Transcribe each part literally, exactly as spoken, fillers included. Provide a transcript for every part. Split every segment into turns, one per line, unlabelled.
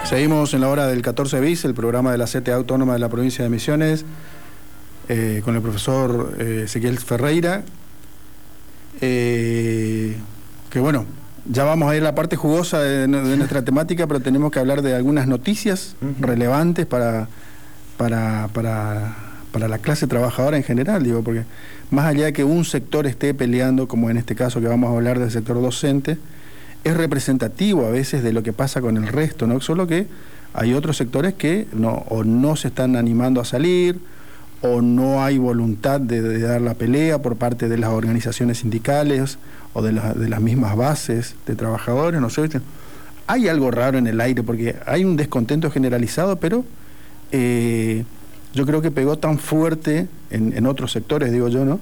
Seguimos en la hora del catorce bis, el programa de la C T A Autónoma de la Provincia de Misiones, eh, con el profesor eh, Ezequiel Ferreira, eh, que bueno, ya vamos a ir a la parte jugosa de, de nuestra temática, pero tenemos que hablar de algunas noticias uh-huh. relevantes para, para, para, para la clase trabajadora en general, digo, porque más allá de que un sector esté peleando, como en este caso que vamos a hablar del sector docente, es representativo a veces de lo que pasa con el resto, ¿no? Solo que hay otros sectores que no, o no se están animando a salir, o no hay voluntad de, de dar la pelea por parte de las organizaciones sindicales o de, la, de las mismas bases de trabajadores, no sé. Hay algo raro en el aire porque hay un descontento generalizado, pero eh, yo creo que pegó tan fuerte en, en otros sectores, digo yo, ¿no?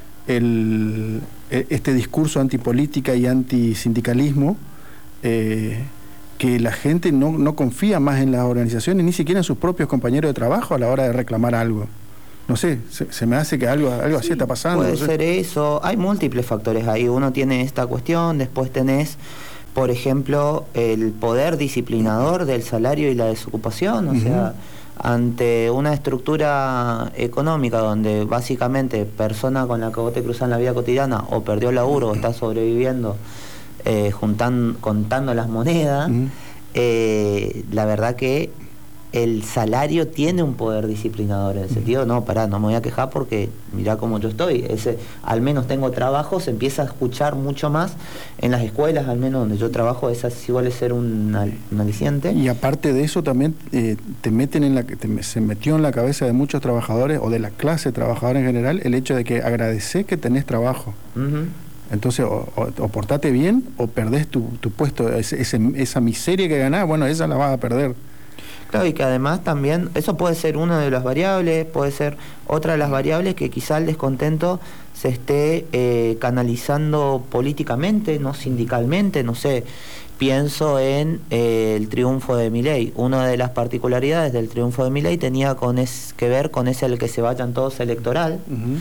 El, este discurso antipolítica y antisindicalismo, eh, que la gente no, no confía más en las organizaciones, ni siquiera en sus propios compañeros de trabajo a la hora de reclamar algo. No sé, se, se me hace que algo, algo
sí,
así está pasando.
Puede
no sé.
ser eso, hay múltiples factores ahí. Uno tiene esta cuestión, después tenés, por ejemplo, el poder disciplinador del salario y la desocupación, o uh-huh. sea, ante una estructura económica donde básicamente persona con la que vos te cruzás en la vida cotidiana o perdió el laburo o está sobreviviendo eh, juntan, contando las monedas, uh-huh. eh, la verdad que el salario tiene un poder disciplinador, en el sentido, no, pará, no me voy a quejar porque mirá cómo yo estoy, ese, al menos tengo trabajo, se empieza a escuchar mucho más en las escuelas, al menos donde yo trabajo, esa sí suele ser un, un aliciente.
Y aparte de eso también eh, te meten en la te, se metió en la cabeza de muchos trabajadores, o de la clase trabajadora en general, el hecho de que agradecés que tenés trabajo. Uh-huh. Entonces, o, o, o portate bien, o perdés tu, tu puesto, ese, ese, esa miseria que ganás, bueno, esa la vas a perder.
Claro, y que además también, eso puede ser una de las variables, puede ser otra de las variables que quizá el descontento se esté eh, canalizando políticamente, no sindicalmente, no sé, pienso en eh, el triunfo de Milei. Una de las particularidades del triunfo de Milei tenía con es, que ver con ese el que se vayan todos electoral, uh-huh.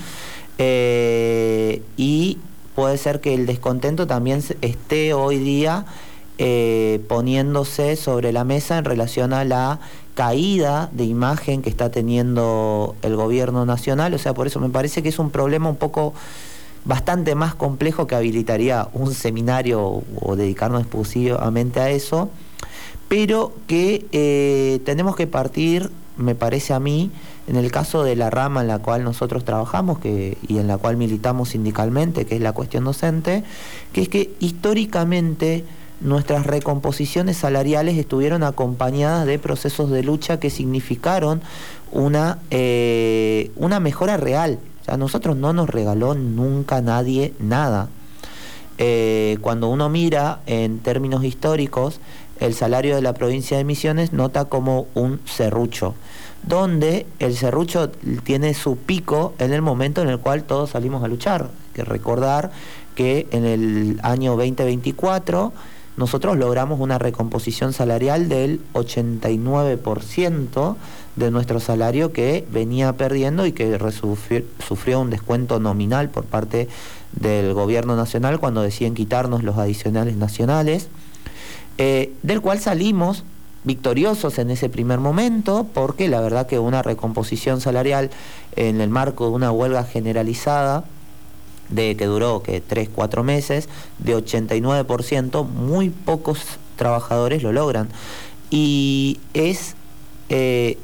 eh, y puede ser que el descontento también esté hoy día Eh, poniéndose sobre la mesa en relación a la caída de imagen que está teniendo el gobierno nacional. O sea, por eso me parece que es un problema un poco bastante más complejo, que habilitaría un seminario o, o dedicarnos exclusivamente a eso, pero que eh, tenemos que partir, me parece a mí, en el caso de la rama en la cual nosotros trabajamos que, y en la cual militamos sindicalmente, que es la cuestión docente, que es que históricamente nuestras recomposiciones salariales estuvieron acompañadas de procesos de lucha que significaron una, eh, una mejora real. O sea, a nosotros no nos regaló nunca nadie nada. Eh, cuando uno mira en términos históricos, el salario de la provincia de Misiones nota como un serrucho, donde el serrucho tiene su pico en el momento en el cual todos salimos a luchar. Hay que recordar que en el año veinte veinticuatro nosotros logramos una recomposición salarial del ochenta y nueve por ciento de nuestro salario, que venía perdiendo y que resufrió, sufrió un descuento nominal por parte del gobierno nacional cuando deciden quitarnos los adicionales nacionales, eh, del cual salimos victoriosos en ese primer momento, porque la verdad que una recomposición salarial en el marco de una huelga generalizada de que duró que tres, cuatro meses, de ochenta y nueve por ciento, muy pocos trabajadores lo logran. Y es eh,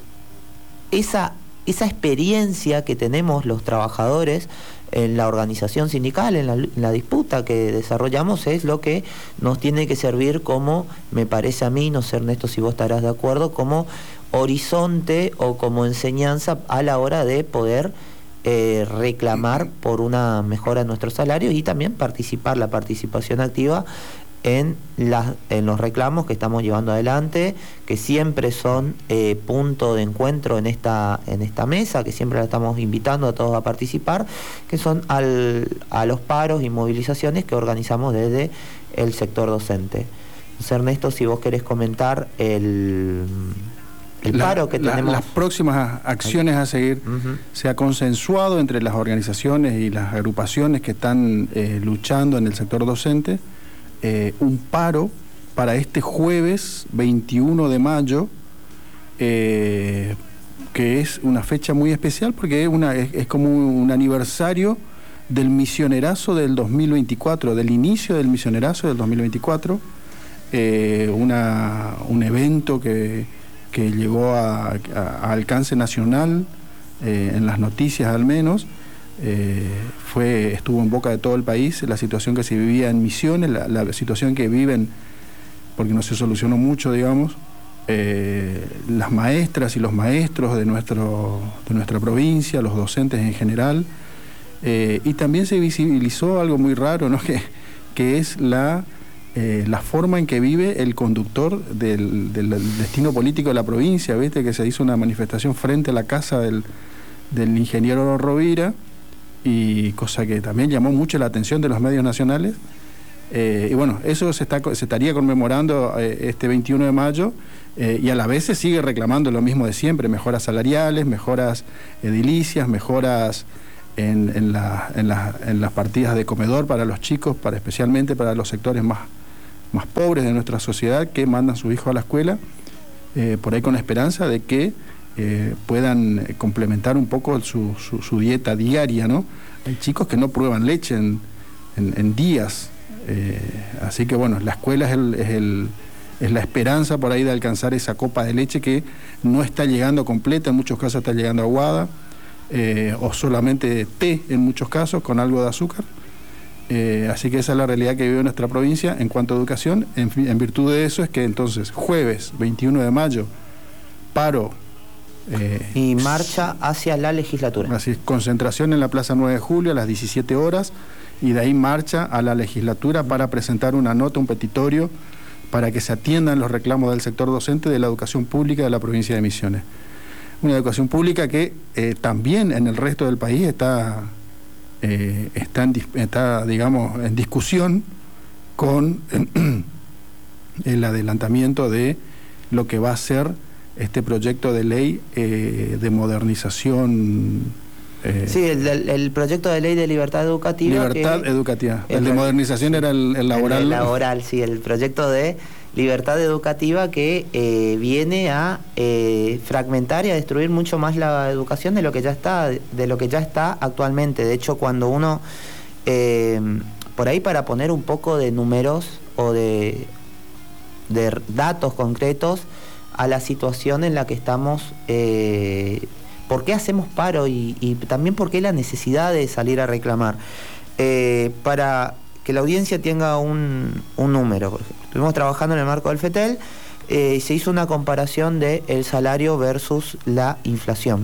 esa, esa experiencia que tenemos los trabajadores en la organización sindical, en la, en la disputa que desarrollamos, es lo que nos tiene que servir como, me parece a mí, no sé Ernesto si vos estarás de acuerdo, como horizonte o como enseñanza a la hora de poder Eh, reclamar por una mejora en nuestros salarios y también participar, la participación activa en, la, en los reclamos que estamos llevando adelante, que siempre son eh, punto de encuentro en esta, en esta mesa, que siempre la estamos invitando a todos a participar, que son al, a los paros y movilizaciones que organizamos desde el sector docente. Entonces, Ernesto, si vos querés comentar el... El
la,
paro que
la,
tenemos.
Las próximas acciones a seguir, uh-huh. se ha consensuado entre las organizaciones y las agrupaciones que están eh, luchando en el sector docente, eh, un paro para este jueves veintiuno de mayo, eh, que es una fecha muy especial porque es, una, es, es como un aniversario del misionerazo del dos mil veinticuatro, del inicio del misionerazo del dos mil veinticuatro, eh, una, un evento que, que llegó a, a, a alcance nacional, eh, en las noticias al menos, eh, fue, estuvo en boca de todo el país, la situación que se vivía en Misiones, la, la situación que viven, porque no se solucionó mucho, digamos, eh, las maestras y los maestros de, nuestro, de nuestra provincia, los docentes en general. Eh, y también se visibilizó algo muy raro, ¿no? que, que es la, eh, la forma en que vive el conductor del, del, del destino político de la provincia. ¿Viste? Que se hizo una manifestación frente a la casa del, del ingeniero Rovira, y cosa que también llamó mucho la atención de los medios nacionales. Eh, y bueno, eso se, está, se estaría conmemorando eh, este veintiuno de mayo, eh, y a la vez se sigue reclamando lo mismo de siempre: mejoras salariales, mejoras edilicias, mejoras En, en, la, en, la, en las partidas de comedor para los chicos, para, especialmente para los sectores más, más pobres de nuestra sociedad, que mandan a sus hijos a la escuela, eh, por ahí con la esperanza de que eh, puedan complementar un poco su, su, su dieta diaria, ¿no? Hay chicos que no prueban leche en, en, en días, eh, así que bueno, la escuela es, el, es, el, es la esperanza por ahí de alcanzar esa copa de leche que no está llegando completa, en muchos casos está llegando aguada. Eh, o solamente té en muchos casos con algo de azúcar, eh, así que esa es la realidad que vive nuestra provincia en cuanto a educación. En, en virtud de eso es que entonces jueves veintiuno de mayo, paro
eh, y marcha hacia la legislatura,
así es, concentración en la Plaza nueve de julio a las diecisiete horas, y de ahí marcha a la legislatura para presentar una nota, un petitorio para que se atiendan los reclamos del sector docente de la educación pública de la provincia de Misiones. Una educación pública que eh, también en el resto del país está, eh, está, en, está, digamos, en discusión con el adelantamiento de lo que va a ser este proyecto de ley eh, de modernización.
Eh, sí, el, el proyecto de ley de libertad educativa.
Libertad
que,
educativa. El, el de modernización era el, el laboral.
El laboral, sí, el proyecto de libertad educativa que eh, viene a eh, fragmentar y a destruir mucho más la educación de lo que ya está, de lo que ya está actualmente. De hecho, cuando uno, eh, por ahí para poner un poco de números o de, de datos concretos a la situación en la que estamos, eh, por qué hacemos paro y, y también por qué la necesidad de salir a reclamar. Eh, para que la audiencia tenga un, un número, por ejemplo. Estuvimos trabajando en el marco del FETEL, eh, se hizo una comparación de el salario versus la inflación.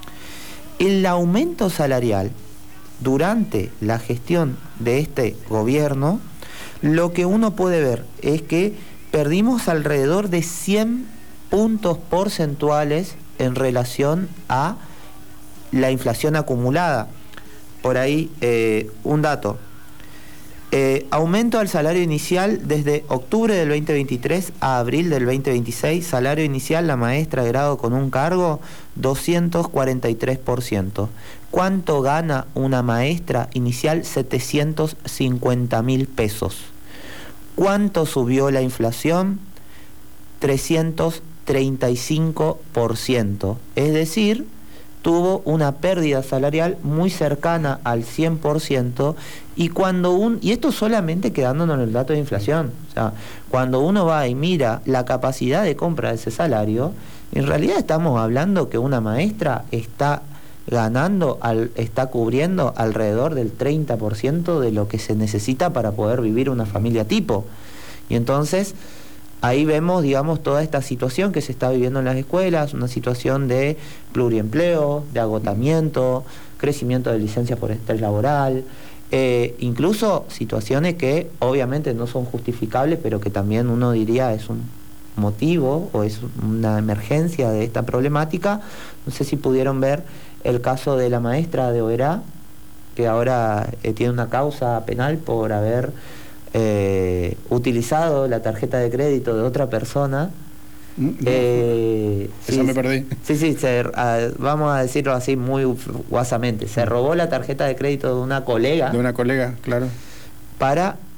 El aumento salarial durante la gestión de este gobierno, lo que uno puede ver es que perdimos alrededor de cien puntos porcentuales en relación a la inflación acumulada. Por ahí, eh, un dato. Eh, aumento al salario inicial desde octubre del veinte veintitrés a abril del veinte veintiséis. Salario inicial, la maestra de grado con un cargo, doscientos cuarenta y tres por ciento. ¿Cuánto gana una maestra inicial? setecientos cincuenta mil pesos. ¿Cuánto subió la inflación? trescientos treinta y cinco por ciento. Es decir, tuvo una pérdida salarial muy cercana al cien por ciento, y cuando un y esto solamente quedándonos en el dato de inflación, o sea, cuando uno va y mira la capacidad de compra de ese salario, en realidad estamos hablando que una maestra está ganando, al, está cubriendo alrededor del treinta por ciento de lo que se necesita para poder vivir una familia tipo. Y entonces ahí vemos, digamos, toda esta situación que se está viviendo en las escuelas, una situación de pluriempleo, de agotamiento, crecimiento de licencias por estrés laboral, eh, incluso situaciones que obviamente no son justificables, pero que también uno diría es un motivo o es una emergencia de esta problemática. No sé si pudieron ver el caso de la maestra de Oberá, que ahora eh, tiene una causa penal por haber Eh, utilizado la tarjeta de crédito de otra persona.
No, eh, esa sí, me perdí.
Sí, sí, se, a, vamos a decirlo así muy guasamente. Se robó la tarjeta de crédito de una colega.
De una colega, claro.
Para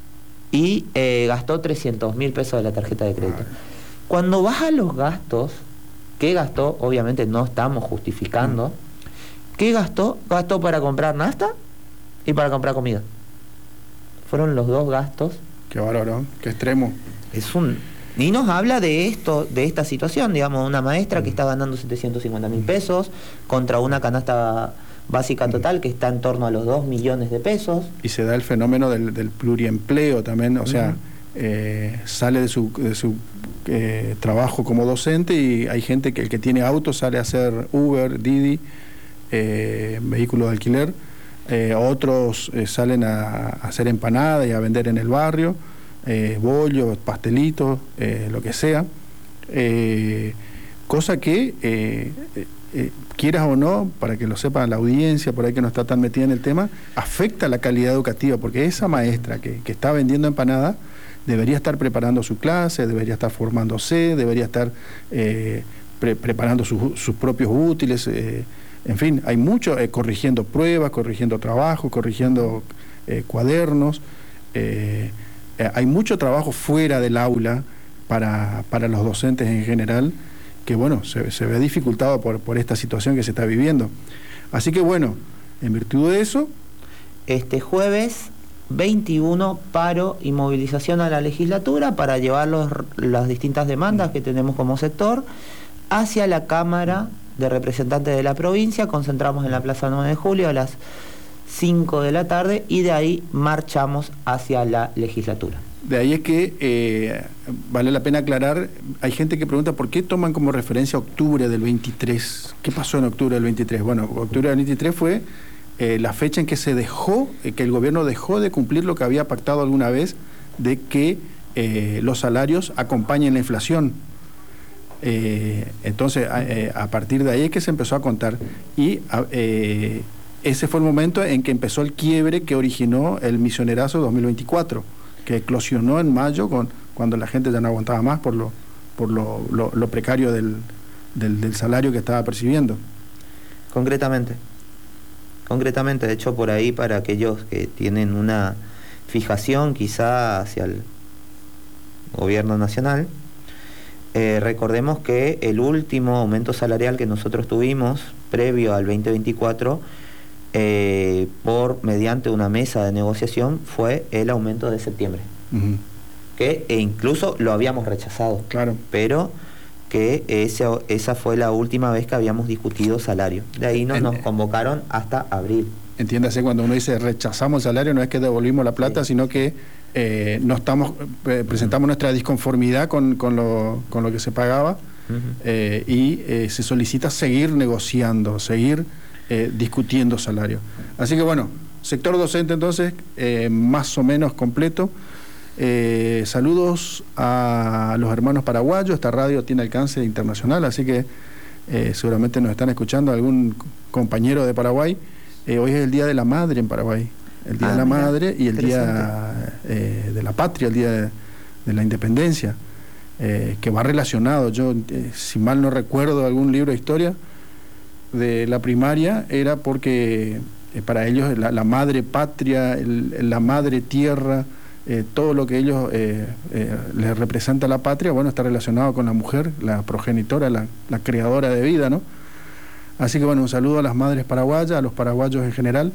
y eh, gastó trescientos mil pesos de la tarjeta de crédito. Cuando vas a los gastos, ¿qué gastó? Obviamente no estamos justificando. ¿Qué gastó? Gastó para comprar nafta y para comprar comida. Fueron los dos gastos.
Qué bárbaro, qué extremo.
Es un... Y nos habla de esto, de esta situación, digamos, una maestra que está ganando setecientos cincuenta mil pesos contra una canasta básica total que está en torno a los dos millones de pesos.
Y se da el fenómeno del, del pluriempleo también, o sea, uh-huh. eh, sale de su, de su eh, trabajo como docente y hay gente que el que tiene auto sale a hacer Uber, Didi, eh, vehículos de alquiler, eh, otros eh, salen a, a hacer empanadas y a vender en el barrio, eh, bollos, pastelitos, eh, lo que sea, eh, cosa que... Eh, Eh, quieras o no, para que lo sepa la audiencia, por ahí que no está tan metida en el tema, afecta la calidad educativa, porque esa maestra que, que está vendiendo empanadas debería estar preparando su clase, debería estar formándose, debería estar eh, pre preparando su, sus propios útiles, eh, en fin, hay mucho, eh, corrigiendo pruebas, corrigiendo trabajo, corrigiendo eh, cuadernos, eh, eh, hay mucho trabajo fuera del aula para, para los docentes en general, que bueno, se, se ve dificultado por, por esta situación que se está viviendo. Así que bueno, en virtud de eso...
Este jueves veintiuno, paro y movilización a la legislatura para llevar los, las distintas demandas que tenemos como sector hacia la Cámara de Representantes de la provincia. Concentramos en la Plaza nueve de julio a las cinco de la tarde y de ahí marchamos hacia la legislatura.
De ahí es que eh, vale la pena aclarar, hay gente que pregunta por qué toman como referencia octubre del veintitrés. ¿Qué pasó en octubre del veintitrés? Bueno, octubre del veintitrés fue eh, la fecha en que se dejó, eh, que el gobierno dejó de cumplir lo que había pactado alguna vez de que eh, los salarios acompañen la inflación. Eh, entonces, a, eh, a partir de ahí es que se empezó a contar. Y a, eh, ese fue el momento en que empezó el quiebre que originó el misionerazo dos mil veinticuatro. Que eclosionó en mayo con, cuando la gente ya no aguantaba más por lo, por lo, lo, lo precario del, del, del salario que estaba percibiendo.
Concretamente, concretamente, de hecho por ahí para aquellos que tienen una fijación quizá hacia el gobierno nacional, eh, recordemos que el último aumento salarial que nosotros tuvimos previo al veinte veinticuatro Eh, por mediante una mesa de negociación fue el aumento de septiembre, uh-huh. que e incluso lo habíamos rechazado,
claro,
pero que ese, esa fue la última vez que habíamos discutido salario. De ahí nos, nos convocaron hasta abril.
Entiéndase, cuando uno dice rechazamos el salario, no es que devolvimos la plata, sí. sino que eh, no estamos eh, presentamos nuestra disconformidad con, con, lo, con lo que se pagaba, uh-huh. eh, y eh, se solicita seguir negociando, seguir Eh, discutiendo salario. Así que bueno, sector docente entonces, eh, más o menos completo. Eh, saludos a los hermanos paraguayos, esta radio tiene alcance internacional, así que eh, seguramente nos están escuchando algún compañero de Paraguay. Eh, hoy es el Día de la Madre en Paraguay, el Día ah, de la Madre y el Día eh, de la Patria, el Día de, de la Independencia, eh, que va relacionado. Yo, eh, si mal no recuerdo algún libro de historia de la primaria, era porque eh, para ellos la, la madre patria, el, la madre tierra, eh, todo lo que ellos eh, eh, les representa la patria, bueno, está relacionado con la mujer, la progenitora, la, la creadora de vida, ¿no? Así que bueno, un saludo a las madres paraguayas, a los paraguayos en general,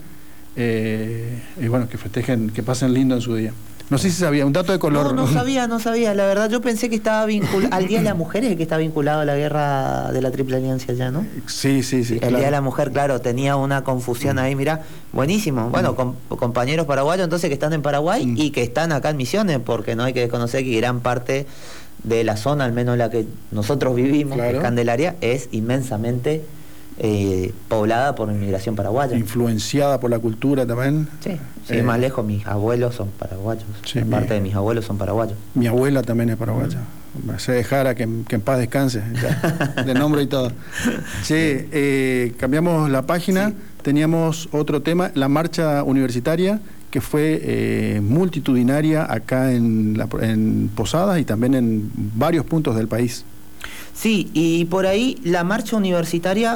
eh, y bueno, que festejen, que pasen lindo en su día. No sé si sabía, un dato de color.
No, no sabía, no sabía. La verdad, yo pensé que estaba vinculado al Día de la Mujer, es que está vinculado a la guerra de la Triple Alianza ya, ¿no?
Sí, sí, sí.
El
claro.
Día de la Mujer, claro, tenía una confusión ahí, mirá. Buenísimo. Bueno, com compañeros paraguayos entonces que están en Paraguay mm. y que están acá en Misiones, porque no hay que desconocer que gran parte de la zona, al menos la que nosotros vivimos, claro. que es Candelaria, es inmensamente Eh, poblada por inmigración paraguaya.
Influenciada por la cultura también.
Sí, sí eh, más lejos, mis abuelos son paraguayos. Sí, parte mi, de mis abuelos son paraguayos.
Mi abuela también es paraguaya. Mm. Se dejara que, que en paz descanse, ya, de nombre y todo. Sí, eh, cambiamos la página, sí. Teníamos otro tema, la marcha universitaria, que fue eh, multitudinaria acá en, la, en Posadas y también en varios puntos del país.
Sí, y por ahí la marcha universitaria,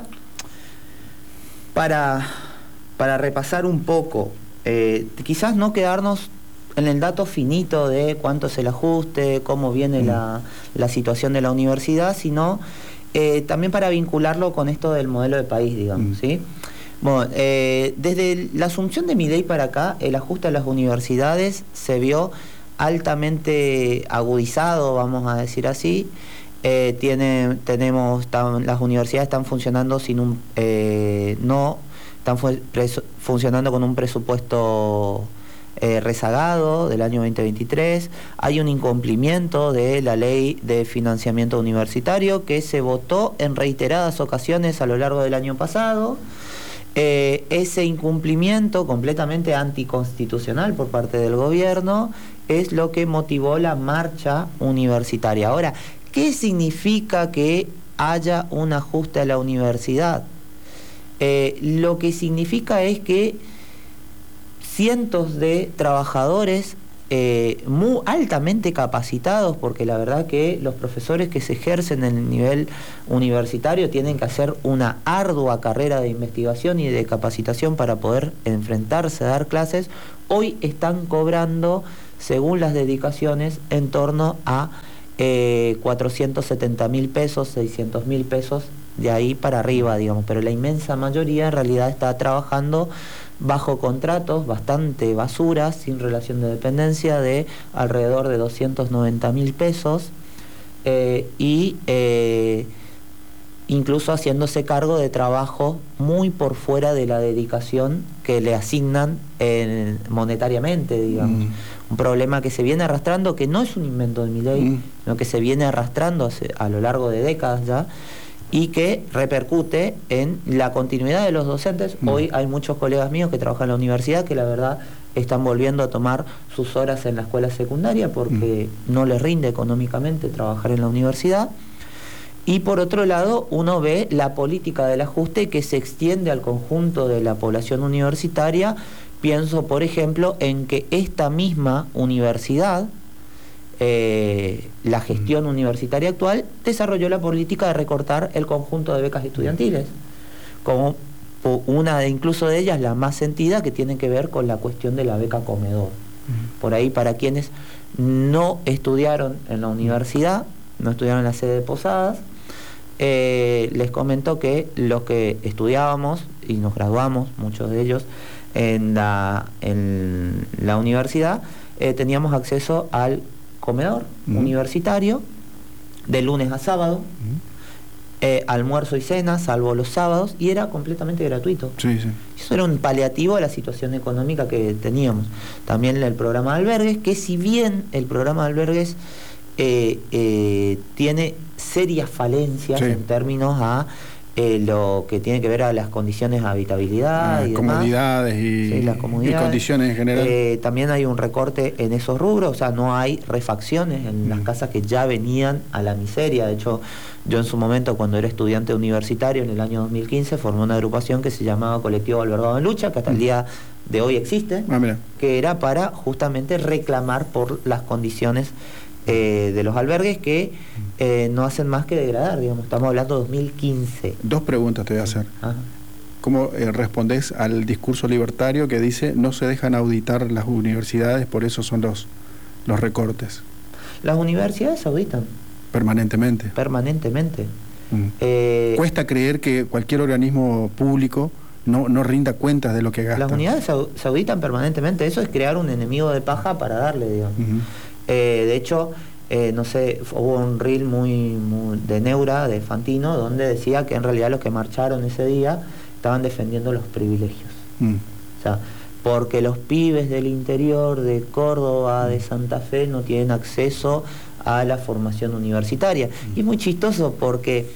Para, para repasar un poco, eh, quizás no quedarnos en el dato finito de cuánto es el ajuste, cómo viene mm. la, la situación de la universidad, sino eh, también para vincularlo con esto del modelo de país, digamos, mm. ¿sí? Bueno, eh, desde la asunción de Milei para acá, el ajuste a las universidades se vio altamente agudizado, vamos a decir así. Eh, tiene, tenemos, están, las universidades están funcionando sin un, eh, no, están fu funcionando con un presupuesto eh, rezagado del año veinte veintitrés. Hay un incumplimiento de la ley de financiamiento universitario que se votó en reiteradas ocasiones a lo largo del año pasado. Eh, ese incumplimiento completamente anticonstitucional por parte del gobierno es lo que motivó la marcha universitaria. Ahora, ¿qué significa que haya un ajuste a la universidad? Eh, lo que significa es que cientos de trabajadores eh, muy altamente capacitados, porque la verdad que los profesores que se ejercen en el nivel universitario tienen que hacer una ardua carrera de investigación y de capacitación para poder enfrentarse a dar clases, hoy están cobrando, según las dedicaciones, en torno a eh, cuatrocientos setenta mil pesos, seiscientos mil pesos, de ahí para arriba, digamos, pero la inmensa mayoría en realidad está trabajando bajo contratos bastante basuras, sin relación de dependencia, de alrededor de doscientos noventa mil pesos, eh, y eh, incluso haciéndose cargo de trabajo muy por fuera de la dedicación que le asignan eh, monetariamente, digamos. Mm. Un problema que se viene arrastrando, que no es un invento de Milei, mm. sino que se viene arrastrando hace, a lo largo de décadas ya, y que repercute en la continuidad de los docentes. Mm. Hoy hay muchos colegas míos que trabajan en la universidad que la verdad están volviendo a tomar sus horas en la escuela secundaria porque mm. no les rinde económicamente trabajar en la universidad. Y por otro lado, uno ve la política del ajuste que se extiende al conjunto de la población universitaria. Pienso, por ejemplo, en que esta misma universidad, Eh, la gestión universitaria actual, desarrolló la política de recortar el conjunto de becas estudiantiles, como una de incluso de ellas, la más sentida, que tiene que ver con la cuestión de la beca comedor. Uh-huh. Por ahí, para quienes no estudiaron en la universidad, no estudiaron en la sede de Posadas, eh, les comento que los que estudiábamos y nos graduamos, muchos de ellos, en la, en la universidad, eh, teníamos acceso al comedor uh-huh. universitario de lunes a sábado, uh-huh. eh, almuerzo y cena, salvo los sábados, y era completamente gratuito.
Sí, sí.
Eso era un paliativo a la situación económica que teníamos. También el programa de albergues, que si bien el programa de albergues eh, eh, tiene serias falencias sí. en términos a Eh, lo que tiene que ver a las condiciones de habitabilidad
ah,
y
comodidades
demás.
Y,
sí, las comodidades.
y condiciones en general.
Eh, también hay un recorte en esos rubros, o sea, no hay refacciones en mm. las casas que ya venían a la miseria. De hecho, yo en su momento, cuando era estudiante universitario, en el año dos mil quince, formé una agrupación que se llamaba Colectivo Albergado en Lucha, que hasta mm. el día de hoy existe,
ah, mira.
que era para justamente reclamar por las condiciones Eh, de los albergues que eh, no hacen más que degradar, digamos. Estamos hablando de dos mil quince.
Dos preguntas te voy a hacer.
Ajá.
¿Cómo eh, respondés al discurso libertario que dice no se dejan auditar las universidades, por eso son los, los recortes?
Las universidades auditan.
Permanentemente.
Permanentemente.
Mm.
Eh,
Cuesta creer que cualquier organismo público no, no rinda cuentas de lo que gasta.
Las unidades se auditan permanentemente. Eso es crear un enemigo de paja para darle, digamos. Uh-huh. Eh, de hecho, eh, no sé, hubo un reel muy, muy de Neura, de Fantino, donde decía que en realidad los que marcharon ese día estaban defendiendo los privilegios. Mm. O sea, porque los pibes del interior, de Córdoba, de Santa Fe, no tienen acceso a la formación universitaria. Mm. Y es muy chistoso porque,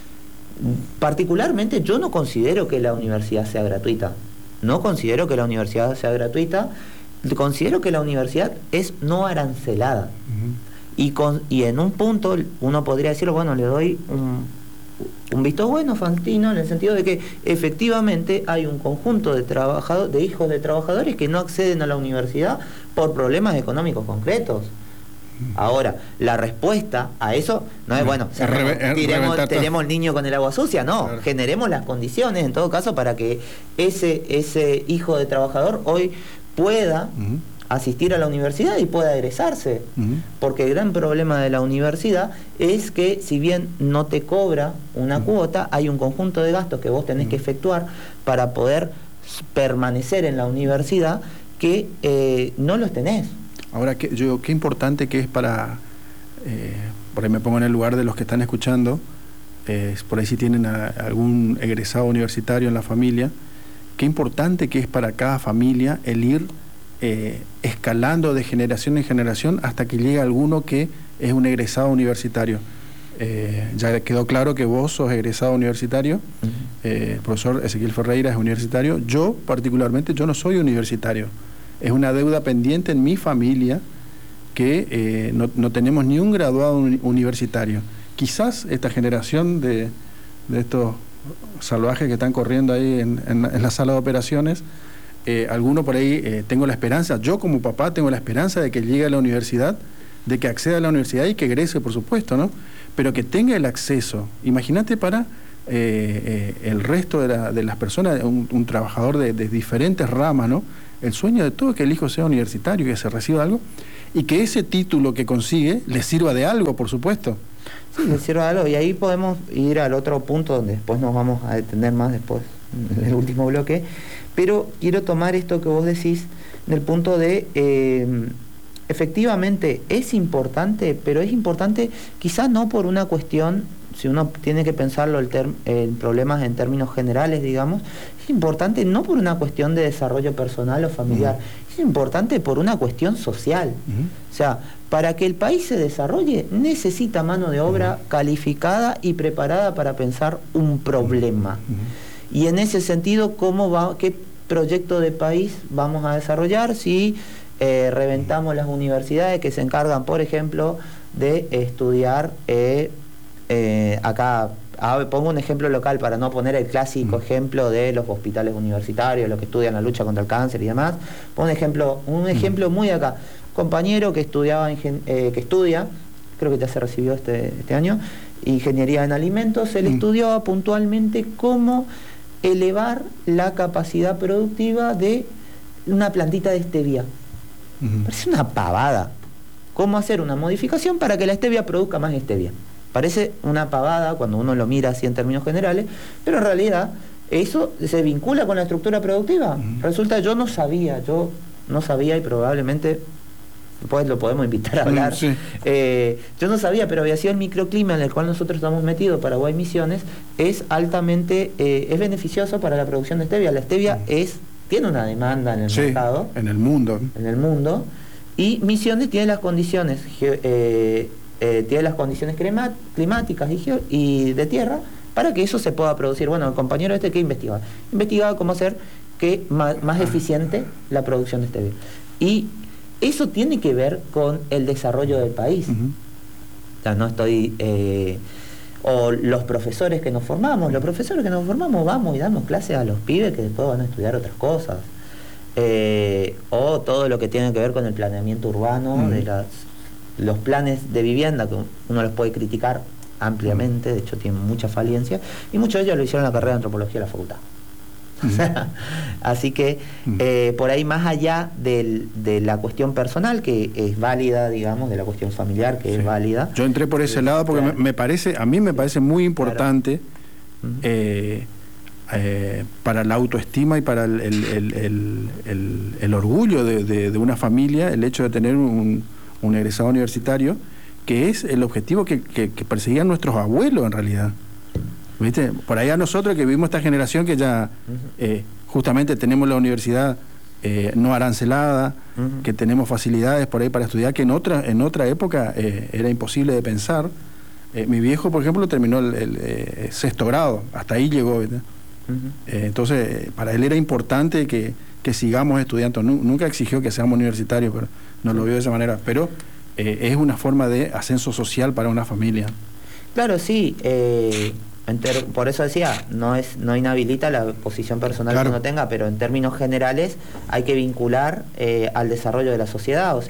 particularmente, yo no considero que la universidad sea gratuita. No considero que la universidad sea gratuita. Considero que la universidad es no arancelada. Uh-huh. y, con, y en un punto uno podría decirlo, bueno, le doy un, un visto bueno, Fantino, en el sentido de que efectivamente hay un conjunto de trabajadores, de hijos de trabajadores que no acceden a la universidad por problemas económicos concretos. Ahora, la respuesta a eso no es, bueno,
es reve, es
tiremos, tenemos el niño con el agua sucia, no, claro. Generemos las condiciones, en todo caso, para que ese, ese hijo de trabajador hoy pueda, uh-huh. asistir a la universidad y pueda egresarse. Uh-huh. Porque el gran problema de la universidad es que si bien no te cobra una uh-huh. cuota, hay un conjunto de gastos que vos tenés uh-huh. que efectuar para poder permanecer en la universidad que eh, no los tenés.
Ahora, ¿qué, yo, qué importante que es para, eh, por ahí me pongo en el lugar de los que están escuchando, eh, por ahí si tienen a, algún egresado universitario en la familia, qué importante que es para cada familia el ir eh, escalando de generación en generación hasta que llegue alguno que es un egresado universitario. Eh, ya quedó claro que vos sos egresado universitario, uh-huh. eh, el profesor Ezequiel Ferreira es universitario, yo particularmente, yo no soy universitario. Es una deuda pendiente en mi familia que eh, no, no tenemos ni un graduado un, universitario. Quizás esta generación de, de estos salvajes que están corriendo ahí en, en, en la sala de operaciones, eh, alguno por ahí, eh, tengo la esperanza, yo como papá tengo la esperanza de que llegue a la universidad, de que acceda a la universidad y que egrese, por supuesto, ¿no? Pero que tenga el acceso. Imagínate para eh, eh, el resto de, la, de las personas, un, un trabajador de, de diferentes ramas, ¿no? El sueño de todo es que el hijo sea universitario, que se reciba algo, y que ese título que consigue le sirva de algo, por supuesto.
Sí, le sirva de algo, y ahí podemos ir al otro punto donde después nos vamos a detener más después, en el último bloque, pero quiero tomar esto que vos decís del punto de, eh, efectivamente es importante, pero es importante quizás no por una cuestión, si uno tiene que pensarlo el, term, el problemas en términos generales, digamos, es importante no por una cuestión de desarrollo personal o familiar, uh-huh. es importante por una cuestión social. Uh-huh. O sea, para que el país se desarrolle necesita mano de obra uh-huh. calificada y preparada para pensar un problema. Uh-huh. Y en ese sentido, ¿cómo va, qué proyecto de país vamos a desarrollar si eh, reventamos las universidades que se encargan, por ejemplo, de estudiar... Eh, Eh, acá a, pongo un ejemplo local para no poner el clásico mm. ejemplo de los hospitales universitarios, los que estudian la lucha contra el cáncer y demás. Pongo un ejemplo, un ejemplo mm. muy acá. Compañero que estudiaba eh, que estudia, creo que ya se recibió este, este año, ingeniería en alimentos, él mm. estudió puntualmente cómo elevar la capacidad productiva de una plantita de stevia. Mm. Parece una pavada. ¿Cómo hacer una modificación para que la stevia produzca más stevia? Parece una pavada cuando uno lo mira así en términos generales, pero en realidad eso se vincula con la estructura productiva. Uh-huh. Resulta, yo no sabía, yo no sabía y probablemente después lo podemos invitar a hablar. Sí. Eh, yo no sabía, pero había sido el microclima en el cual nosotros estamos metidos, Paraguay Misiones, es altamente, eh, es beneficioso para la producción de stevia. La stevia uh-huh. es, tiene una demanda en el sí, mercado.
en el mundo.
En el mundo. Y Misiones tiene las condiciones... Eh, Eh, tiene las condiciones climáticas y, y de tierra para que eso se pueda producir. Bueno, el compañero este que investigaba, investigaba cómo hacer que más, más eficiente la producción de stevia. Y eso tiene que ver con el desarrollo del país. Uh-huh. O sea, no estoy... Eh, o los profesores que nos formamos, los profesores que nos formamos vamos y damos clases a los pibes que después van a estudiar otras cosas. Eh, o todo lo que tiene que ver con el planeamiento urbano, uh-huh. de las... los planes de vivienda, que uno los puede criticar ampliamente, de hecho tienen mucha falencia, y muchos de ellos lo hicieron en la carrera de antropología de la facultad. Mm. Así que eh, por ahí, más allá del, de la cuestión personal, que es válida, digamos, de la cuestión familiar, que sí. es válida.
Yo entré por ese eh, lado porque claro. me, me parece, a mí me parece muy importante claro. eh, eh, para la autoestima y para el, el, el, el, el, el orgullo de, de, de una familia, el hecho de tener un un egresado universitario, que es el objetivo que, que, que perseguían nuestros abuelos en realidad. ¿Viste? Por allá nosotros que vivimos esta generación que ya eh, justamente tenemos la universidad eh, no arancelada, uh-huh. que tenemos facilidades por ahí para estudiar, que en otra, en otra época eh, era imposible de pensar. Eh, mi viejo, por ejemplo, terminó el, el, el sexto grado, hasta ahí llegó. ¿Viste? Uh-huh. eh, entonces, para él era importante que, que sigamos estudiando. Nunca exigió que seamos universitarios, pero no lo vio de esa manera, pero eh, es una forma de ascenso social para una familia.
Claro, sí, eh, ter, por eso decía, no es no inhabilita la posición personal claro. que uno tenga, pero en términos generales hay que vincular eh, al desarrollo de la sociedad, o sea,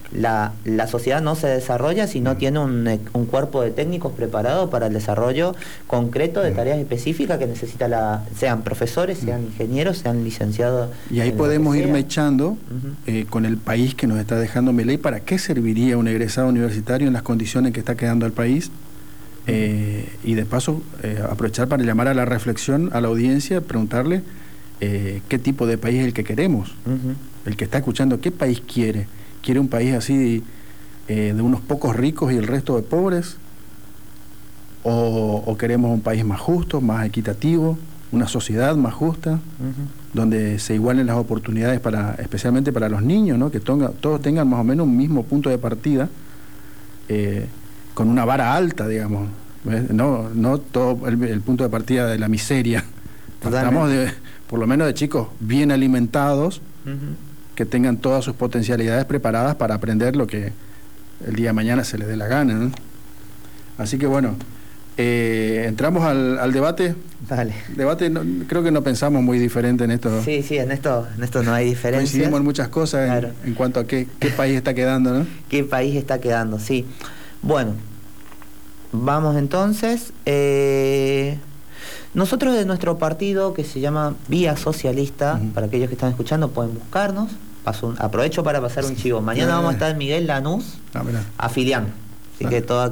La, la sociedad no se desarrolla si no mm. tiene un, un cuerpo de técnicos preparado para el desarrollo concreto de mm. tareas específicas que necesita la, sean profesores, sean mm. ingenieros, sean licenciados.
Y ahí podemos ir mechando uh-huh. eh, con el país que nos está dejando Milei. ¿Para qué serviría un egresado universitario en las condiciones que está quedando el país? Eh, y de paso eh, aprovechar para llamar a la reflexión a la audiencia, preguntarle eh, qué tipo de país es el que queremos. Uh-huh. El que está escuchando, ¿qué país quiere? ¿Quiere un país así eh, de unos pocos ricos y el resto de pobres? ¿O, o queremos un país más justo, más equitativo, una sociedad más justa, uh-huh. donde se igualen las oportunidades, para, especialmente para los niños, ¿no? Que tonga, todos tengan más o menos un mismo punto de partida, eh, con una vara alta, digamos, ¿ves? No, no todo el, el punto de partida de la miseria. Tratamos de, por lo menos de chicos bien alimentados, uh-huh. que tengan todas sus potencialidades preparadas para aprender lo que el día de mañana se les dé la gana, ¿no? Así que bueno, eh, entramos al, al debate.
Dale. Debate,
no, creo que no pensamos muy diferente en esto.
Sí, sí, en esto, en esto no hay diferencia.
Coincidimos en muchas cosas, claro. en, en cuanto a qué, qué país está quedando, ¿no?
¿Qué país está quedando? Sí. Bueno, vamos entonces. Eh... Nosotros de nuestro partido, que se llama Vía Socialista, uh-huh. para aquellos que están escuchando pueden buscarnos. Paso un, aprovecho para pasar un chivo. Mañana vamos a estar en Miguel Lanús ah, afiliando. Así ah. que todo